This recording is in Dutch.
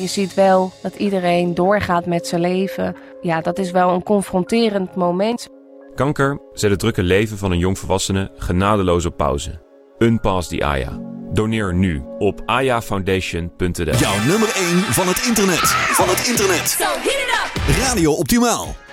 je ziet wel dat iedereen doorgaat met zijn leven. Ja, dat is wel een confronterend moment. Kanker zet het drukke leven van een jongvolwassene genadeloos op pauze. Unpause the Aya. Doneer nu op ayafoundation.nl. Jouw nummer 1 van het internet. So hit it up! Radio Optimaal.